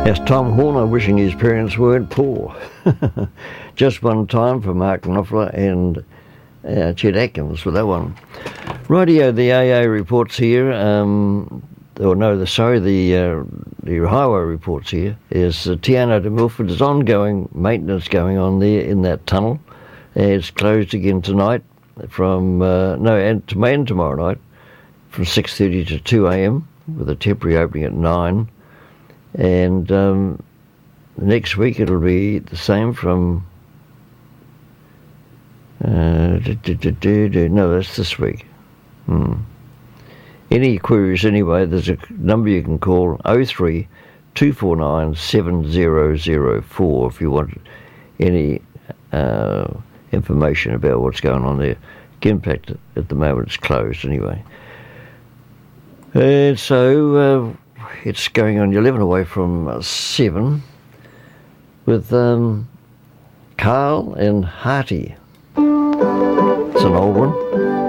That's Tom Horner wishing his parents weren't poor. Just one time for Mark Knopfler and Chet Atkins with that one. Radio, the AA reports here, the highway reports here, is Tiana to Milford. There's ongoing maintenance going on there in that tunnel. It's closed again tonight and tomorrow night from 6:30 to 2 a.m. with a temporary opening at 9. And next week it'll be the same from... no, that's this week. Any queries anyway, there's a number you can call, 03 249 7004 if you want any information about what's going on there. Impact at the moment it's closed anyway. And so it's going on 11 away from 7 with Carl and Harty. It's an old one.